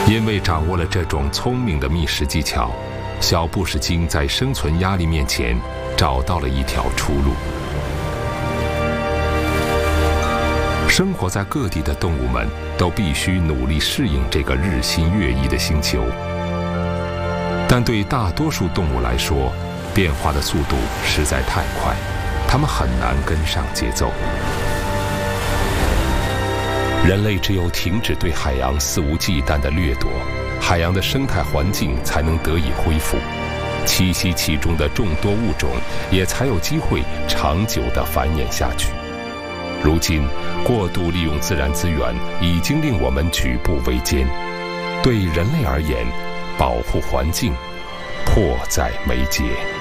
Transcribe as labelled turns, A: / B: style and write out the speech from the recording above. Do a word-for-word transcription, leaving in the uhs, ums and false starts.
A: 因为掌握了这种聪明的觅食技巧，小布什鲸在生存压力面前找到了一条出路。生活在各地的动物们都必须努力适应这个日新月异的星球，但对大多数动物来说，变化的速度实在太快，它们很难跟上节奏。人类只有停止对海洋肆无忌惮的掠夺，海洋的生态环境才能得以恢复，栖息其中的众多物种也才有机会长久地繁衍下去。如今，过度利用自然资源已经令我们举步维艰，对人类而言，保护环境迫在眉睫。